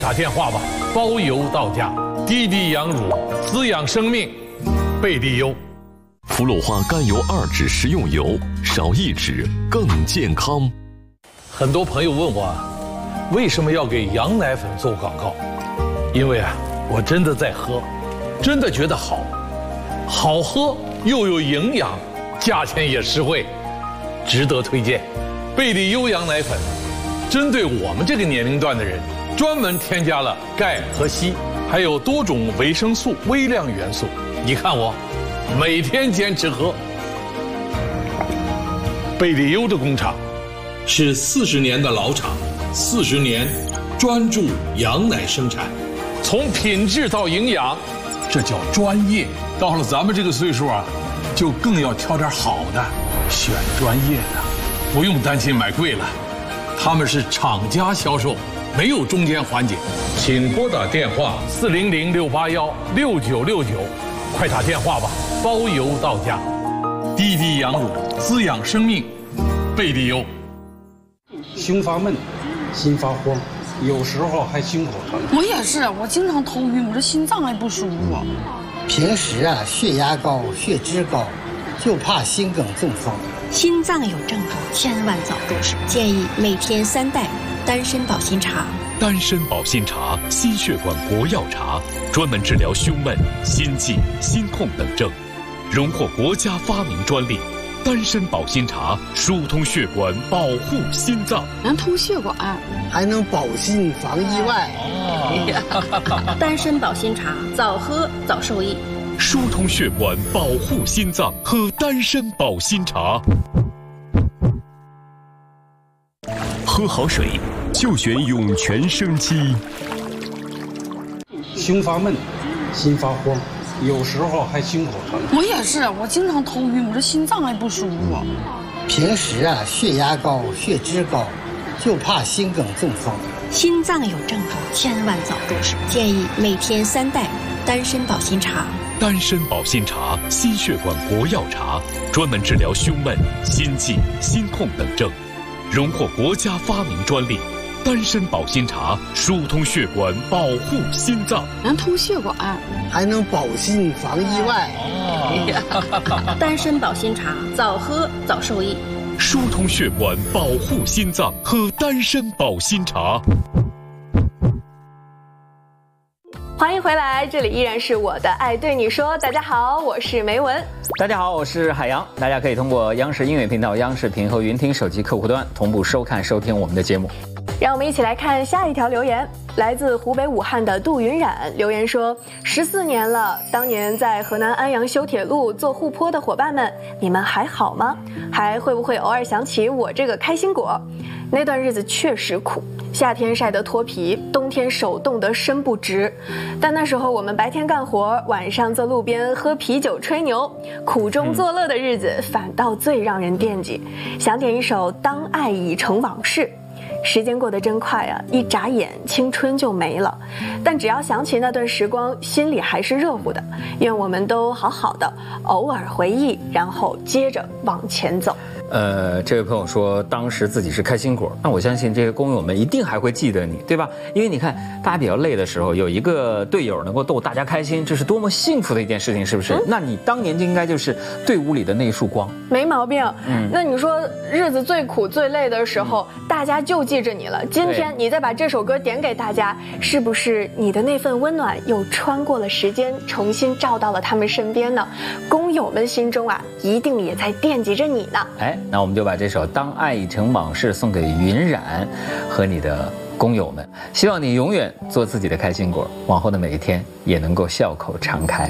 打电话吧，包邮到家。滴滴羊乳滋养生命，贝蒂优。 氟洛花甘油2酯食用油，少1酯更健康。 很多朋友问我，为什么要给羊奶粉做广告？因为我真的在喝，真的觉得好喝又有营养，价钱也实惠，值得推荐。贝蒂优羊奶粉，针对我们这个年龄段的人，专门添加了钙和硒，还有多种维生素、微量元素。你看我，每天坚持喝。贝蒂优的工厂是40年的老厂，40年专注羊奶生产，从品质到营养，这叫专业。到了咱们这个岁数就更要挑点好的，选专业的，不用担心买贵了。他们是厂家销售，没有中间环节。请拨打电话400-681-6969，快打电话吧，包邮到家。滴滴羊乳滋养生命，贝蒂优。 胸发闷，心发慌，有时候还心口疼。 我也是，我经常头晕，我这心脏还不舒服。 平时血压高、血脂高，就怕心梗中风。 心脏有症状，千万早重视。建议每天3袋丹参保心茶。 丹参保心茶，心血管国药茶，专门治疗胸闷、心悸、心痛等症，荣获国家发明专利。丹参保心茶疏通血管，保护心脏， 能通血管， 还能保心防意外。 丹参保心茶，早喝早受益。 疏通血管，保护心脏，喝丹参保心茶。喝好水就选涌泉生机。 胸发闷，心发慌，有时候还心口疼。 我也是，我经常头晕，我这心脏还不舒服。 平时血压高、血脂高，就怕心梗中风。 心脏有症状，千万早重视。建议每天3袋丹参保心茶。 丹参保心茶，心血管国药茶，专门治疗胸闷、心悸、心痛等症，荣获国家发明专利。丹参保心茶疏通血管，保护心脏， 能通血管， 还能保心防意外。 丹参保心茶，早喝早受益。 疏通血管，保护心脏，喝丹参保心茶。 欢迎回来，这里依然是我的爱对你说。大家好，我是梅文。 大家好，我是海洋。大家可以通过央视音乐频道、央视频和云听手机客户端同步收看、收听我们的节目。 让我们一起来看下一条留言，来自湖北武汉的杜云冉留言说：14年了，当年在河南安阳修铁路做护坡的伙伴们，你们还好吗？还会不会偶尔想起我这个开心果？那段日子确实苦，夏天晒得脱皮，冬天手冻得身不直。但那时候我们白天干活，晚上在路边喝啤酒吹牛，苦中作乐的日子反倒最让人惦记。想点一首《当爱已成往事》。时间过得真快啊，一眨眼青春就没了，但只要想起那段时光，心里还是热乎的。愿我们都好好的，偶尔回忆，然后接着往前走。 这位朋友说当时自己是开心果，那我相信这些工友们一定还会记得你，对吧？因为你看大家比较累的时候，有一个队友能够逗大家开心，这是多么幸福的一件事情，是不是？那你当年就应该就是队伍里的那一束光。 没毛病。那你说日子最苦最累的时候，大家就记着你了。今天你再把这首歌点给大家，是不是你的那份温暖又穿过了时间，重新照到了他们身边呢？工友们心中一定也在惦记着你呢。 那我们就把这首《当爱已成往事》送给云冉和你的工友们，希望你永远做自己的开心果，往后的每一天也能够笑口常开。